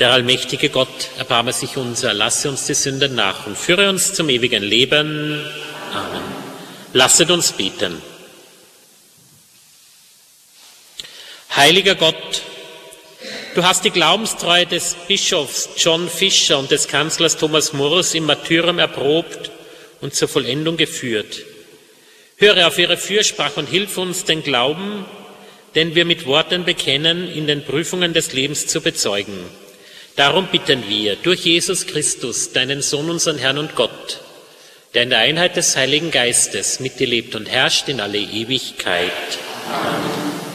Der allmächtige Gott, erbarme sich unser, lasse uns die Sünden nach und führe uns zum ewigen Leben. Amen. Lasset uns beten. Heiliger Gott, du hast die Glaubenstreue des Bischofs John Fisher und des Kanzlers Thomas Murs im Martyrium erprobt und zur Vollendung geführt. Höre auf ihre Fürsprache und hilf uns, den Glauben, den wir mit Worten bekennen, in den Prüfungen des Lebens zu bezeugen. Darum bitten wir durch Jesus Christus, deinen Sohn, unseren Herrn und Gott, der in der Einheit des Heiligen Geistes mit dir lebt und herrscht in alle Ewigkeit. Amen.